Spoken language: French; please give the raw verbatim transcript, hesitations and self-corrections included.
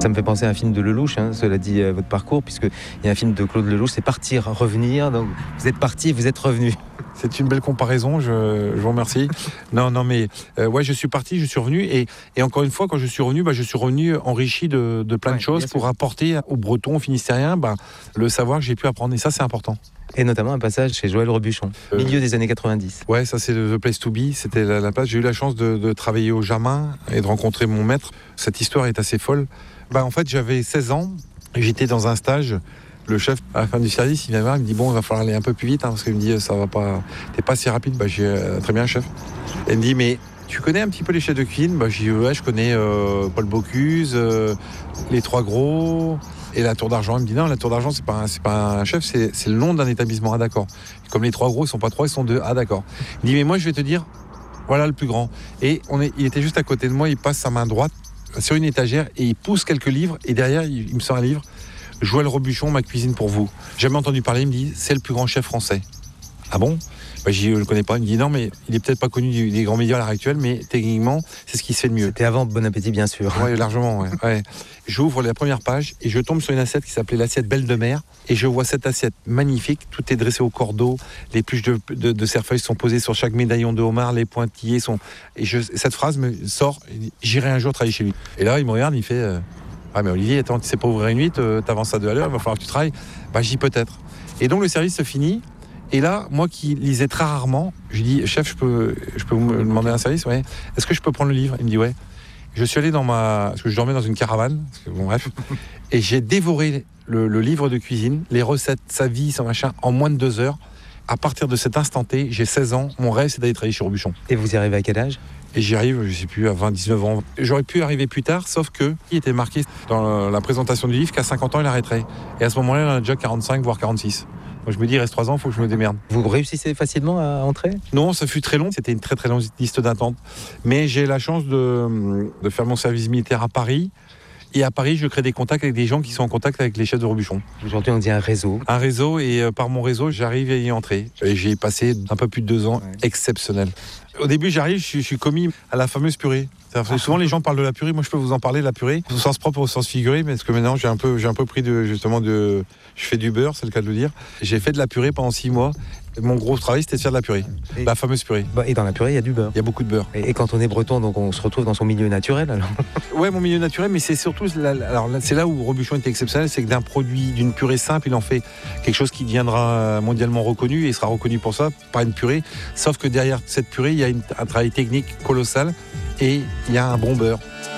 Ça me fait penser à un film de Lelouch, hein, cela dit euh, votre parcours, puisqu'il y a un film de Claude Lelouch, c'est Partir, revenir. Donc vous êtes parti, vous êtes revenu. C'est une belle comparaison, je, je vous remercie. Non, non, mais euh, ouais, je suis parti, je suis revenu. Et, et encore une fois, quand je suis revenu, bah, je suis revenu enrichi de, de plein ouais, de choses pour sûr. apporter aux Bretons, aux Finistériens, bah, le savoir que j'ai pu apprendre. Et ça, c'est important. Et notamment un passage chez Joël Robuchon, euh, milieu des années quatre-vingt-dix. Ouais, ça c'est The Place to Be, c'était la, la place. J'ai eu la chance de, de travailler au Jamin et de rencontrer mon maître. Cette histoire est assez folle. Bah, en fait, j'avais seize ans, j'étais dans un stage. Le chef, à la fin du service, il vient voir, il me dit bon, il va falloir aller un peu plus vite, hein, parce qu'il me dit ça va pas, t'es pas si rapide. Bah, j'ai euh, très bien, chef. Et il me dit mais tu connais un petit peu les chefs de cuisine? Bah, j'ai dit ouais, je connais euh, Paul Bocuse, euh, les Trois Gros et la Tour d'Argent. Il me dit non, la Tour d'Argent c'est pas un, c'est pas un chef, c'est, c'est le nom d'un établissement. Ah d'accord. Comme les Trois Gros, ils sont pas trois, ils sont deux. Ah d'accord. Il dit mais moi je vais te dire, voilà le plus grand. Et on est, il était juste à côté de moi, il passe sa main droite sur une étagère et il pousse quelques livres et derrière il, il me sort un livre. Joël Robuchon, ma cuisine pour vous. J'ai jamais entendu parler, il me dit, c'est le plus grand chef français. Ah bon? Bah, je ne le connais pas. Il me dit, non, mais il est peut-être pas connu des, des grands médias à l'heure actuelle, mais techniquement, c'est ce qui se fait de mieux. C'était avant Bon Appétit, bien sûr. Oui, largement, ouais. ouais. J'ouvre la première page et je tombe sur une assiette qui s'appelait l'assiette Belle de Mer. Et je vois cette assiette magnifique. Tout est dressé au cordeau. Les pluches de, de, de cerfeuil sont posées sur chaque médaillon de homard. Les pointillés sont... Et je, cette phrase me sort, j'irai un jour travailler chez lui. Et là, il me regarde, il fait... Euh, ah mais Olivier, attends, tu sais pas ouvrir une huit, euh, t'avances à deux à l'heure, il va falloir que tu travailles. Bah je dis peut-être. Et donc le service se finit. Et là, moi qui lisais très rarement, je dis chef, je peux, je peux vous demander un service, ouais. Est-ce que je peux prendre le livre? Il me dit ouais. Je suis allé dans ma, parce que je dormais dans une caravane, parce que, bon bref, et j'ai dévoré le, le livre de cuisine, les recettes, sa vie, son machin, en moins de deux heures. À partir de cet instant T, j'ai seize ans, mon rêve c'est d'aller travailler chez Robuchon. Et vous y arrivez à quel âge? Et j'y arrive, je sais plus, à vingt, dix-neuf ans. J'aurais pu arriver plus tard, sauf que il était marqué dans la présentation du livre qu'à cinquante ans, il arrêterait. Et à ce moment-là, il en a déjà quarante-cinq, voire quarante-six. Donc je me dis, il reste trois ans, il faut que je me démerde. Vous réussissez facilement à entrer? Non, ça fut très long. C'était une très très longue liste d'attente. Mais j'ai la chance de, de faire mon service militaire à Paris. Et à Paris, je crée des contacts avec des gens qui sont en contact avec les chefs de Robuchon. Aujourd'hui, on dit un réseau. Un réseau, et euh, par mon réseau, j'arrive à y entrer. Et j'ai passé un peu plus de deux ans, ouais. Exceptionnel. Au début, j'arrive, je, je suis commis à la fameuse purée. Ah. Souvent, les gens parlent de la purée. Moi, je peux vous en parler de la purée, au sens propre, au sens figuré, mais parce que maintenant, j'ai un peu, j'ai un peu pris de, justement de... Je fais du beurre, c'est le cas de le dire. J'ai fait de la purée pendant six mois. Mon gros travail, c'était de faire de la purée. Et la fameuse purée. Bah, et dans la purée, il y a du beurre. Il y a beaucoup de beurre. Et, et quand on est breton, donc on se retrouve dans son milieu naturel, alors. Ouais, mon milieu naturel, mais c'est surtout... La, alors, c'est là où Robuchon était exceptionnel, c'est que d'un produit, d'une purée simple, il en fait quelque chose qui deviendra mondialement reconnu, et il sera reconnu pour ça, pas une purée. Sauf que derrière cette purée, il y a une, un travail technique colossal, et il y a un bon beurre.